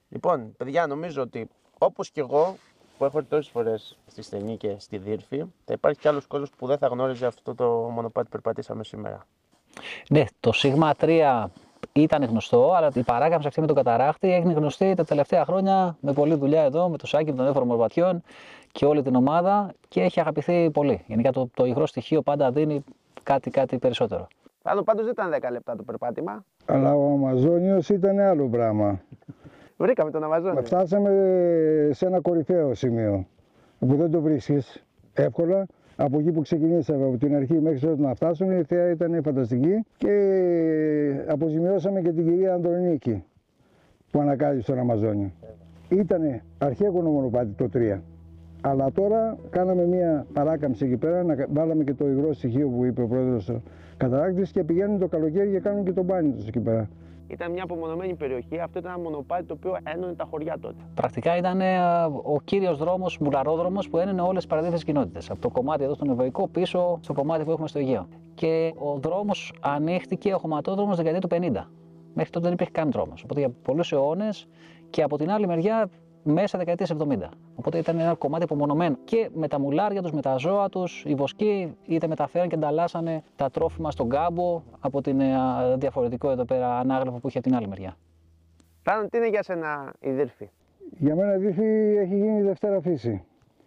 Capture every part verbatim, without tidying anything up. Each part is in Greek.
Λοιπόν, παιδιά, νομίζω ότι όπως και εγώ που έχω έρθει τόσες φορές στη Στενή και στη Δύρφη, θα υπάρχει κι άλλος κόσμος που δεν θα γνώριζε αυτό το μονοπάτι που περπατήσαμε σήμερα. Ναι, το Σίγμα τρία ήταν γνωστό, αλλά η παράκαμψη αυτή με τον καταράκτη έγινε γνωστή τα τελευταία χρόνια με πολλή δουλειά εδώ, με το Σάκη, με τον Εύωρο Μορβατιών και όλη την ομάδα και έχει αγαπηθεί πολύ. Γενικά το, το υγρό στοιχείο πάντα δίνει κάτι, κάτι περισσότερο. Πάνω πάντως δεν ήταν δέκα λεπτά το περπάτημα. Αλλά ο Αμαζόνιος ήταν άλλο πράγμα. Βρήκαμε τον Αμαζόνιο. Φτάσαμε σε ένα κορυφαίο σημείο που δεν το βρίσκεις εύκολα. Από εκεί που ξεκινήσαμε από την αρχή μέχρι ότου να φτάσουμε, η θέα ήταν φανταστική και αποζημιώσαμε και την κυρία Αντωνίκη που ανακάλυψε τον Αμαζόνιο. Ήτανε αρχαίγωνο μονοπάτι το τρία. Αλλά τώρα κάναμε μια παράκαμψη εκεί πέρα, να βάλαμε και το υγρό στοιχείο που είπε ο πρόεδρος καταράκτης και πηγαίνουν το καλοκαίρι και κάνουν και το μπάνι τους εκεί πέρα. Ήταν μια απομονωμένη περιοχή, αυτό ήταν ένα μονοπάτι το οποίο ένωνε τα χωριά τότε. Πρακτικά ήταν ο κύριος δρόμος, μουλαρόδρομος που ένωνε όλες τις παραδείγματες κοινότητες. Από το κομμάτι εδώ στον Ευρωϊκό πίσω στο κομμάτι που έχουμε στο Αιγαίο. Και ο δρόμος ανοίχτηκε, ο χωματόδρομος δεκαετία του πενήντα. Μέχρι τότε δεν υπήρχε καν δρόμος. Οπότε για πολλούς αιώνες και από την άλλη μεριά μέσα δεκαετία εβδομήντα. Οπότε ήταν ένα κομμάτι απομονωμένο. Και με τα μουλάρια τους, με τα ζώα τους, οι βοσκοί είτε μεταφέραν και ανταλλάσσανε τα τρόφιμα στον κάμπο από την διαφορετικό εδώ πέρα ανάγλυφο που είχε από την άλλη μεριά. Θάνο, τι είναι για σένα η Δύρφη? Για μένα η Δύρφη έχει γίνει Δευτέρα φύση.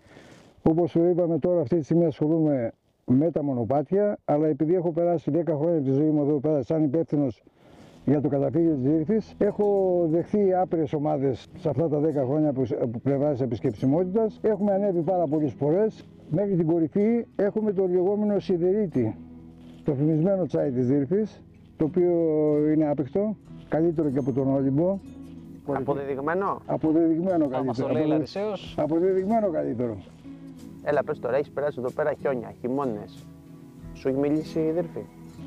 Όπως σου είπαμε τώρα, αυτή τη στιγμή ασχολούμαι με τα μονοπάτια, αλλά επειδή έχω περάσει δέκα χρόνια τη ζωή μου εδώ πέρα σαν υπεύθυνος για το καταφύγιο της Δύρφης, έχω δεχθεί άπειρες ομάδες σε αυτά τα δέκα χρόνια από πλευράς επισκεψιμότητας. Έχουμε ανέβει πάρα πολλές φορές. Μέχρι την κορυφή έχουμε το λεγόμενο σιδερίτη, το φημισμένο τσάι της Δύρφης, το οποίο είναι άπικτο, καλύτερο και από τον Όλυμπο. Αποδεδειγμένο. Αποδεδειγμένο καλύτερο. Μας το λέει Λαρισαίος. Αποδεδειγμένο καλύτερο. Έλα, πες τώρα, έχεις περάσει εδώ πέρα χιόνια, χειμώνες. Σου έχει μιλήσει η Δύρφη?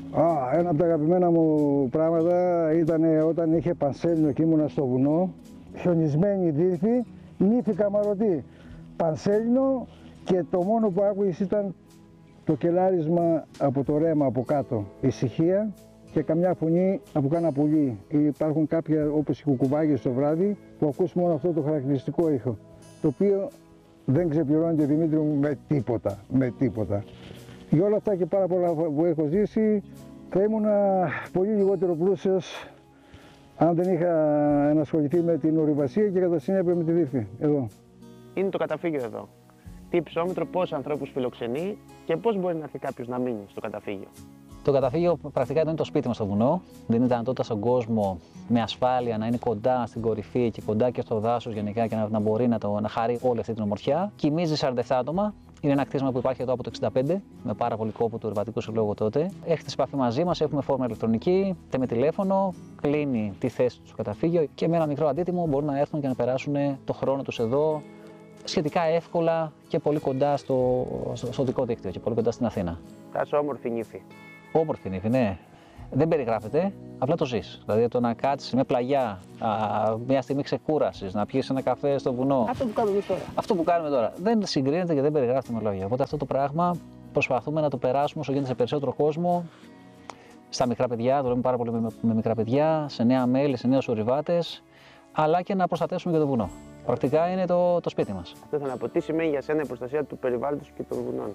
Α, ένα από τα αγαπημένα μου πράγματα ήταν όταν είχε πανσέλινο και ήμουνα στο βουνό, χιονισμένη Δύρφη, νύφη καμαρωτή, πανσέλινο και το μόνο που άκουγες ήταν το κελάρισμα από το ρέμα από κάτω, ησυχία και καμιά φωνή από κάνα πουλί. Υπάρχουν κάποια όπως οι κουκουβάγες το βράδυ που ακούς μόνο αυτό το χαρακτηριστικό ήχο, το οποίο δεν ξεπληρώνεται, Δημήτρη μου, με τίποτα, με τίποτα. Για όλα αυτά και πάρα πολλά που έχω ζήσει, θα ήμουν πολύ λιγότερο πλούσιος αν δεν είχα ενασχοληθεί με την ορειβασία και κατά συνέπεια με τη Δύρφη, εδώ. Είναι το καταφύγιο εδώ. Τι υψόμετρο, πόσους ανθρώπους φιλοξενεί και πώς μπορεί να έρθει κάποιος να μείνει στο καταφύγιο? Το καταφύγιο πρακτικά ήταν το σπίτι μας στο βουνό. Δίνει δυνατότητα στον κόσμο με ασφάλεια να είναι κοντά στην κορυφή και κοντά και στο δάσος γενικά και να, να μπορεί να, το, να χαρεί όλη αυτή την ομορφιά. Κοιμίζει σαράντα επτά άτομα. Είναι ένα κτίσμα που υπάρχει εδώ από το εξήντα πέντε, με πάρα πολύ κόπο του Εργατικού Συλλόγου τότε. Έχετε επαφή μαζί μας, έχουμε φόρμα ηλεκτρονική, είτε με τηλέφωνο, κλείνει τη θέση του στο καταφύγιο και με ένα μικρό αντίτιμο μπορούν να έρθουν και να περάσουν το χρόνο τους εδώ σχετικά εύκολα και πολύ κοντά στο, στο, στο δικό δίκτυο και πολύ κοντά στην Αθήνα. Τάσο όμορφη νύφη. Όμορφη νύφη, ναι. Δεν περιγράφεται, απλά το ζεις. Δηλαδή το να κάτσεις με πλαγιά, α, μια στιγμή ξεκούρασης, να πιεις ένα καφέ στο βουνό. Αυτό που κάνουμε τώρα. Αυτό που κάνουμε τώρα. Δεν συγκρίνεται και δεν περιγράφεται με λόγια. Οπότε αυτό το πράγμα προσπαθούμε να το περάσουμε όσο γίνεται σε περισσότερο κόσμο. Στα μικρά παιδιά, δουλεύουμε πάρα πολύ με, με μικρά παιδιά, σε νέα μέλη, σε νέους ορειβάτες, αλλά και να προστατεύσουμε και το βουνό. Πρακτικά είναι το, το σπίτι μας. Αυτό θα να πω, τι σημαίνει για σένα η προστασία του περιβάλλοντος και των βουνών?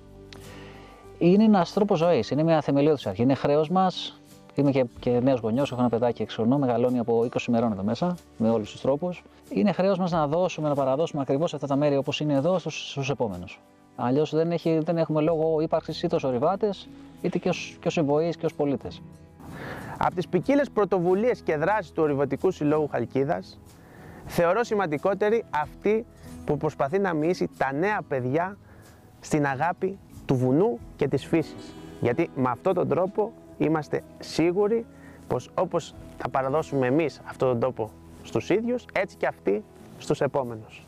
Είναι ένας τρόπος ζωής, είναι μια θεμελιώδης αρχή. Είναι χρέος μας. Είμαι και, και νέος γονιός, έχω ένα παιδάκι εξωνό, μεγαλώνει από είκοσι ημερών εδώ μέσα, με όλους τους τρόπους. Είναι χρέος μας να δώσουμε, να παραδώσουμε ακριβώς αυτά τα μέρη όπως είναι εδώ στους, στους επόμενους. Αλλιώς δεν, έχει, δεν έχουμε λόγο ύπαρξης είτε ως ορειβάτες, είτε και ως, και ως εμβοείς και ως πολίτες. Από τις ποικίλες πρωτοβουλίες και δράσεις του Ορειβατικού Συλλόγου Χαλκίδας, θεωρώ σημαντικότερη αυτή που προσπαθεί να μοιήσει τα νέα παιδιά στην αγάπη του βουνού και της φύσης. Γιατί με αυτόν τον τρόπο είμαστε σίγουροι πως όπως θα παραδώσουμε εμείς αυτόν τον τόπο στους ίδιους, έτσι και αυτοί στους επόμενους.